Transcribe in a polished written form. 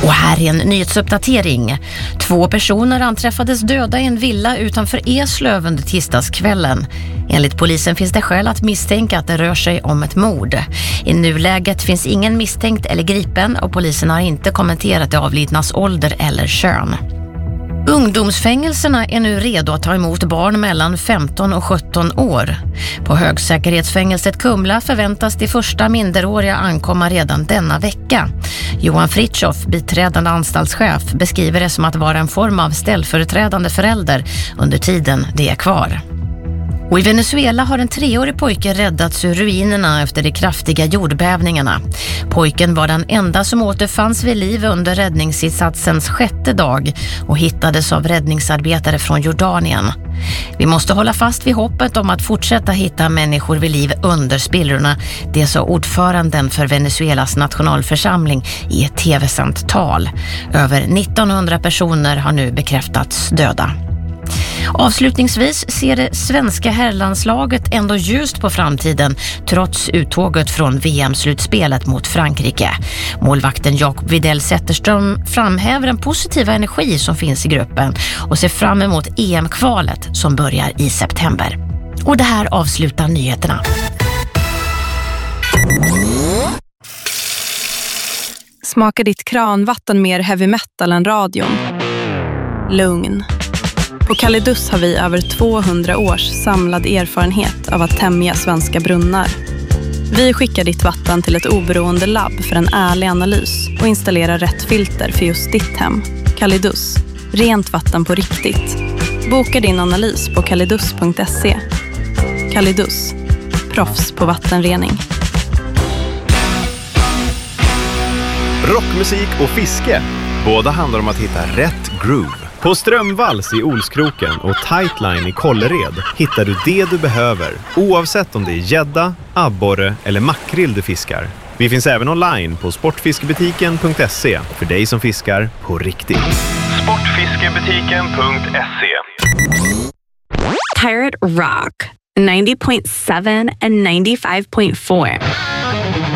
Och här är en nyhetsuppdatering. 2 personer anträffades döda i en villa utanför Eslöv under tisdagskvällen. Enligt polisen finns det skäl att misstänka att det rör sig om ett mord. I nuläget finns ingen misstänkt eller gripen och polisen har inte kommenterat det avlidnas ålder eller kön. Ungdomsfängelserna är nu redo att ta emot barn mellan 15 och 17 år. På högsäkerhetsfängelset Kumla förväntas de första minderåriga ankomma redan denna vecka. Johan Fritjof, biträdande anstaltschef, beskriver det som att vara en form av ställföreträdande förälder under tiden det är kvar. Och i Venezuela har en 3-årig pojke räddats ur ruinerna efter de kraftiga jordbävningarna. Pojken var den enda som återfanns vid liv under räddningsinsatsens 6:e dag och hittades av räddningsarbetare från Jordanien. Vi måste hålla fast vid hoppet om att fortsätta hitta människor vid liv under spillrorna, det sa ordföranden för Venezuelas nationalförsamling i ett tv-sänt tal. Över 1900 personer har nu bekräftats döda. Avslutningsvis ser det svenska herrlandslaget ändå ljust på framtiden trots uttåget från VM-slutspelet mot Frankrike. Målvakten Jakob Widell Zetterström framhäver den positiva energi som finns i gruppen och ser fram emot EM-kvalet som börjar i september. Och det här avslutar nyheterna. Smakar ditt kranvatten mer heavy metal än radion? Lugn. På Kalidus har vi över 200 års samlad erfarenhet av att tämja svenska brunnar. Vi skickar ditt vatten till ett oberoende labb för en ärlig analys och installerar rätt filter för just ditt hem. Kalidus. Rent vatten på riktigt. Boka din analys på kalidus.se. Kalidus. Proffs på vattenrening. Rockmusik och fiske. Båda handlar om att hitta rätt groove. På Strömvalls i Olskroken och Tightline i Kållered hittar du det du behöver, oavsett om det är gädda, abborre eller makrill du fiskar. Vi finns även online på sportfiskebutiken.se för dig som fiskar på riktigt. Sportfiskebutiken.se. Pirate Rock 90.7 and 95.4.